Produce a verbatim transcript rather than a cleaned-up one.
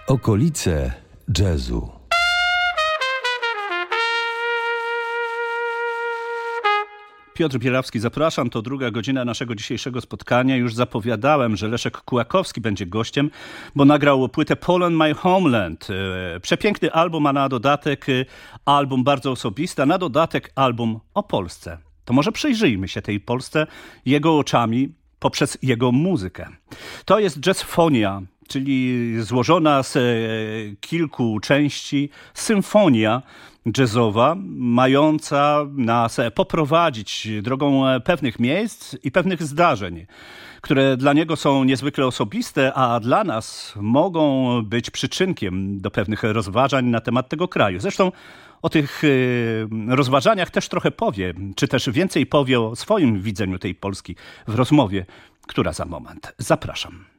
Okolice jazzu. Piotr Bielawski, zapraszam. To druga godzina naszego dzisiejszego spotkania. Już zapowiadałem, że Leszek Kułakowski będzie gościem, bo nagrał płytę Poland My Homeland. Przepiękny album, a na dodatek album bardzo osobisty, a na dodatek album o Polsce. To może przyjrzyjmy się tej Polsce jego oczami poprzez jego muzykę. To jest jazzfonia, czyli złożona z kilku części symfonia jazzowa, mająca nas poprowadzić drogą pewnych miejsc i pewnych zdarzeń, które dla niego są niezwykle osobiste, a dla nas mogą być przyczynkiem do pewnych rozważań na temat tego kraju. Zresztą o tych rozważaniach też trochę powie, czy też więcej powie o swoim widzeniu tej Polski w rozmowie, która za moment. Zapraszam.